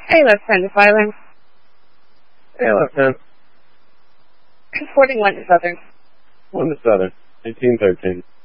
Hey, Lieutenant to Filing. Hey, Lieutenant. Reporting 1 to Southern. 1 to Southern, 1813.